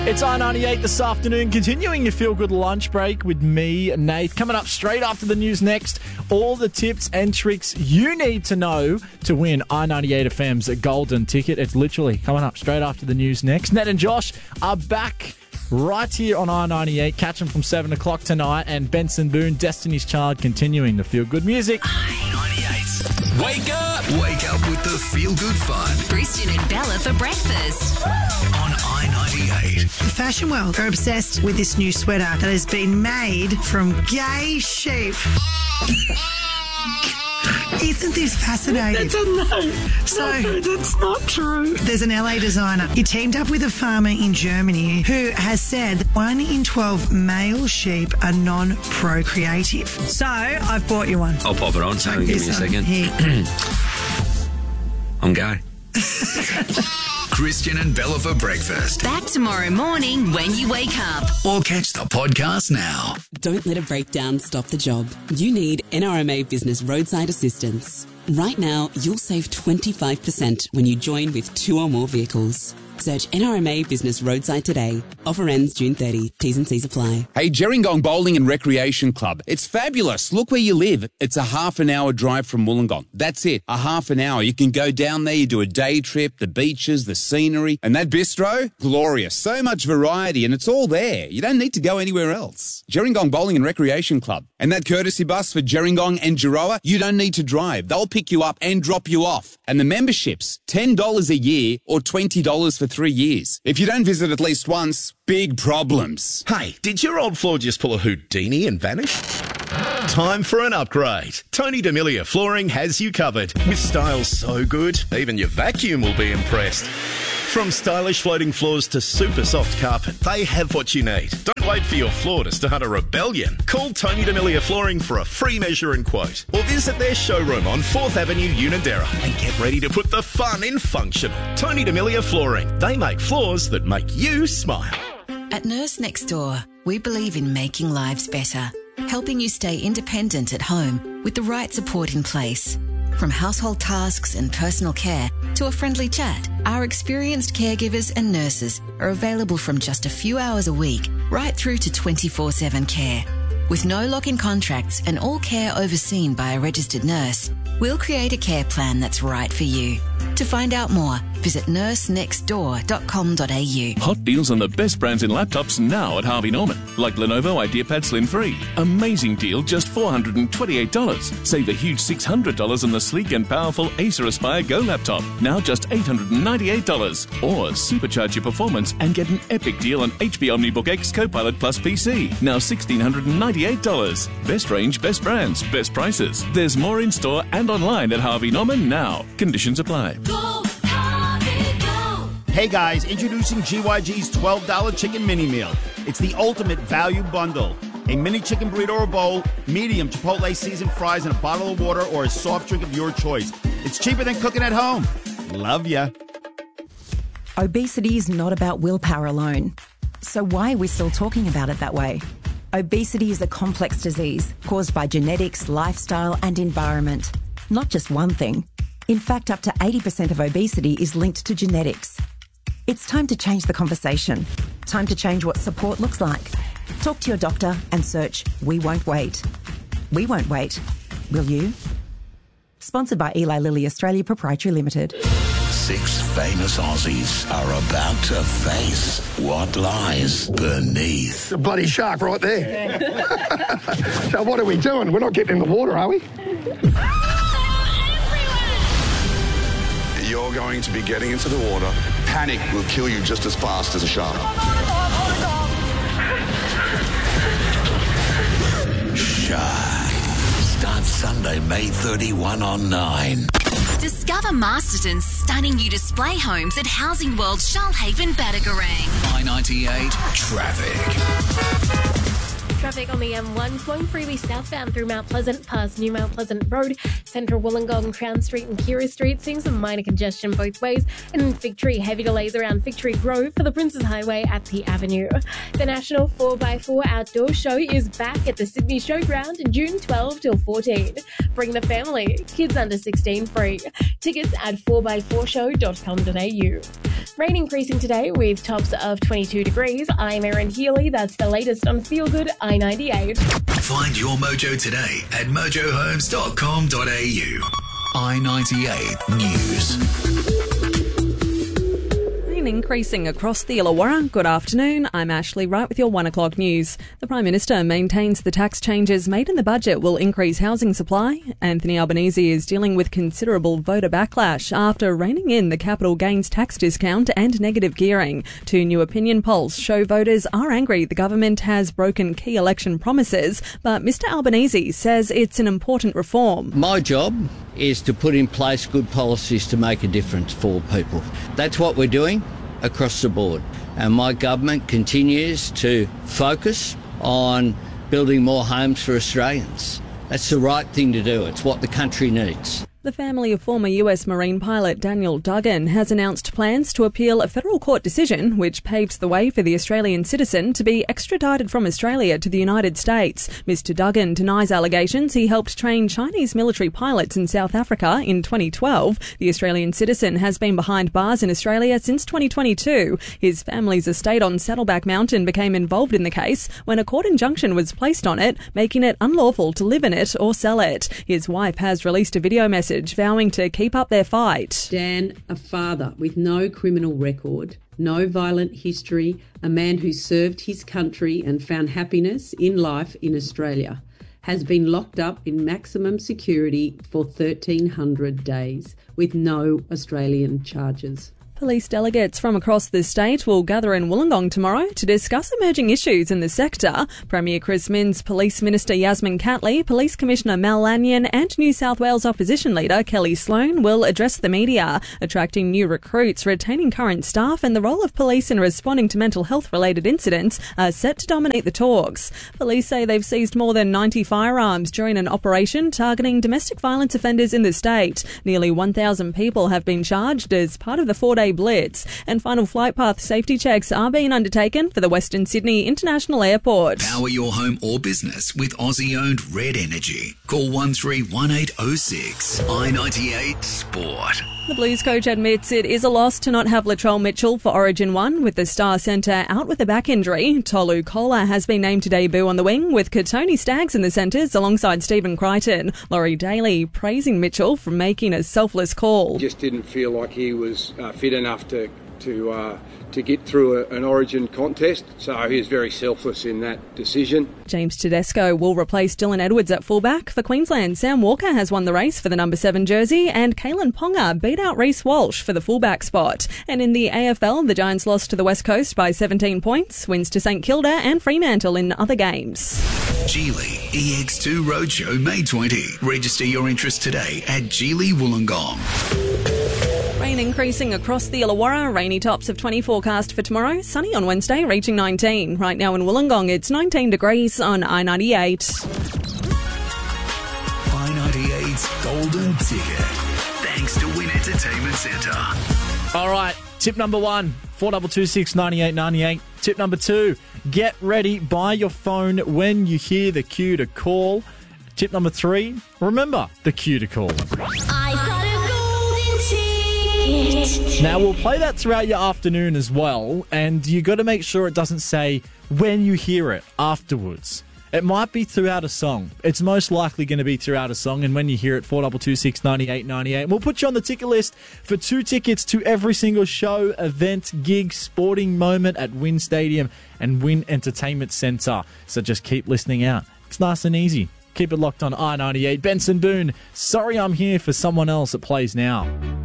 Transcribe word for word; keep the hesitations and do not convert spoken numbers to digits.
It's I ninety-eight this afternoon, continuing your feel-good lunch break with me, Nate. Coming up straight after the news next, all the tips and tricks you need to know to win I ninety-eight F M's golden ticket. It's literally coming up straight after the news next. Ned and Josh are back right here on I ninety-eight. Catch them from seven o'clock tonight. And Benson Boone, Destiny's Child, continuing the feel-good music. I ninety-eight. Wake up! Wake up with the feel-good fun. Christian and Bella for breakfast. On I ninety-eight. The fashion world are obsessed with this new sweater that has been made from gay sheep. Isn't this fascinating? That's a no. So, no, that's not true. There's an L A designer. He teamed up with a farmer in Germany who has said one in twelve male sheep are non-procreative. So, I've bought you one. I'll pop it on. So give me a second. Here. I'm gay. Christian and Bella for breakfast. Back tomorrow morning when you wake up. Or catch the podcast now. Don't let a breakdown stop the job. You need N R M A Business Roadside Assistance. Right now, you'll save twenty-five percent when you join with two or more vehicles. Search N R M A Business Roadside today. Offer ends June thirtieth. T's and C's apply. Hey, Gerringong Bowling and Recreation Club. It's fabulous. Look where you live. It's a half an hour drive from Wollongong. That's it. A half an hour. You can go down there, you do a day trip, the beaches, the scenery. And that bistro? Glorious. So much variety and it's all there. You don't need to go anywhere else. Gerringong Bowling and Recreation Club. And that courtesy bus for Gerringong and Giroa, you don't need to drive. They'll pick you up and drop you off. And the memberships, ten dollars a year or twenty dollars for three years. If you don't visit at least once, big problems. Hey, did your old floor just pull a Houdini and vanish? Time for an upgrade. Tony D'Amelio Flooring has you covered. With styles so good, even your vacuum will be impressed. From stylish floating floors to super soft carpet, they have what you need. Don't wait for your floor to start a rebellion. Call Tony D'Amelio Flooring for a free measure and quote. Or visit their showroom on fourth Avenue, Unadera, and get ready to put the fun in functional. Tony D'Amelio Flooring. They make floors that make you smile. At Nurse Next Door, we believe in making lives better, helping you stay independent at home with the right support in place. From household tasks and personal care to a friendly chat, our experienced caregivers and nurses are available from just a few hours a week right through to twenty-four seven care. With no lock-in contracts and all care overseen by a registered nurse, we'll create a care plan that's right for you. To find out more, visit nurse next door dot com dot a u. Hot deals on the best brands in laptops now at Harvey Norman, like Lenovo IdeaPad Slim three. Amazing deal, just four hundred twenty-eight dollars. Save a huge six hundred dollars on the sleek and powerful Acer Aspire Go laptop, now just eight hundred ninety-eight dollars. Or supercharge your performance and get an epic deal on H P OmniBook X Copilot Plus P C, now one thousand six hundred ninety-eight dollars. Best range, best brands, best prices. There's more in store and online at Harvey Norman now. Conditions apply. Go, Harvey, go. Hey guys, introducing G Y G's twelve dollar chicken mini meal. It's the ultimate value bundle. A mini chicken burrito or bowl, medium Chipotle seasoned fries and a bottle of water or a soft drink of your choice. It's cheaper than cooking at home. Love ya. Obesity is not about willpower alone. So why are we still talking about it that way? Obesity is a complex disease caused by genetics, lifestyle and environment. Not just one thing. In fact, up to eighty percent of obesity is linked to genetics. It's time to change the conversation. Time to change what support looks like. Talk to your doctor and search We Won't Wait. We won't wait. Will you? Sponsored by Eli Lilly Australia Proprietary Limited. Six famous Aussies are about to face what lies beneath. The bloody shark right there. So what are we doing? We're not getting in the water, are we? You're going to be getting into the water. Panic will kill you just as fast as a shark. Shark. Starts Sunday, May thirty-first on nine. Discover Masterton's stunning new display homes at Housing World Shoalhaven, Batagaring. I ninety-eight traffic. traffic on the M one flowing freely southbound through Mount Pleasant past New Mount Pleasant Road, Central Wollongong, Crown Street and Kira Street, seeing some minor congestion both ways, and in Fig Tree, heavy delays around Fig Tree Grove for the Princes Highway at the Avenue. The National four by four Outdoor Show is back at the Sydney Showground June twelfth till fourteen. Bring the family, kids under sixteen free. Tickets at four by four show dot com dot a u. Rain increasing today with tops of twenty-two degrees. I'm Erin Healy. That's the latest on Feel Good I ninety-eight. Find your mojo today at mojo homes dot com dot a u. I ninety-eight News. Increasing across the Illawarra. Good afternoon, I'm Ashley Wright with your one o'clock news. The Prime Minister maintains the tax changes made in the budget will increase housing supply. Anthony Albanese is dealing with considerable voter backlash after reining in the capital gains tax discount and negative gearing. Two new opinion polls show voters are angry the government has broken key election promises, but Mr Albanese says it's an important reform. My job is to put in place good policies to make a difference for people. That's what we're doing across the board. And my government continues to focus on building more homes for Australians. That's the right thing to do. It's what the country needs. The family of former U S Marine pilot Daniel Duggan has announced plans to appeal a federal court decision which paves the way for the Australian citizen to be extradited from Australia to the United States. Mister Duggan denies allegations he helped train Chinese military pilots in South Africa in twenty twelve. The Australian citizen has been behind bars in Australia since twenty twenty-two. His family's estate on Saddleback Mountain became involved in the case when a court injunction was placed on it, making it unlawful to live in it or sell it. His wife has released a video message vowing to keep up their fight. Dan, a father with no criminal record, no violent history, a man who served his country and found happiness in life in Australia, has been locked up in maximum security for thirteen hundred days with no Australian charges. Police delegates from across the state will gather in Wollongong tomorrow to discuss emerging issues in the sector. Premier Chris Minns, Police Minister Yasmin Catley, Police Commissioner Mel Lanyon and New South Wales Opposition Leader Kelly Sloan will address the media, attracting new recruits, retaining current staff and the role of police in responding to mental health-related incidents are set to dominate the talks. Police say they've seized more than ninety firearms during an operation targeting domestic violence offenders in the state. Nearly one thousand people have been charged as part of the four-day blitz, and final flight path safety checks are being undertaken for the Western Sydney International Airport. Power your home or business with Aussie-owned Red Energy. Call one three one eight oh six. I ninety-eight Sport. The Blues coach admits it is a loss to not have Latrell Mitchell for Origin one, with the star centre out with a back injury. Tolu Kola has been named to debut on the wing, with Katoni Staggs in the centres alongside Stephen Crichton. Laurie Daly praising Mitchell for making a selfless call. Just didn't feel like he was uh, fit enough to to uh, to get through a, an Origin contest, so he was very selfless in that decision. James Tedesco will replace Dylan Edwards at fullback. For Queensland, Sam Walker has won the race for the number seven jersey, and Kalen Ponga beat out Reece Walsh for the fullback spot. And in the A F L, the Giants lost to the West Coast by seventeen points, wins to St Kilda and Fremantle in other games. Geely E X two Roadshow May twentieth. Register your interest today at Geely Wollongong. Rain increasing across the Illawarra. Rainy tops of twenty forecast for tomorrow. Sunny on Wednesday, reaching nineteen. Right now in Wollongong, it's nineteen degrees on I ninety-eight. I ninety-eight's Golden Ticket. Thanks to Win Entertainment Centre. All right, tip number one, four two two six, nine eight nine eight. Tip number two, get ready by your phone when you hear the cue to call. Tip number three, remember the cue to call. I got a golden ticket. Now, we'll play that throughout your afternoon as well, and you got to make sure it doesn't say when you hear it afterwards. It might be throughout a song. It's most likely going to be throughout a song, and when you hear it, four two two six, nine eight nine eight. And we'll put you on the ticket list for two tickets to every single show, event, gig, sporting moment at Wynn Stadium and Wynn Entertainment Centre. So just keep listening out. It's nice and easy. Keep it locked on I ninety-eight. Benson Boone, Sorry I'm Here for Someone Else. It plays now.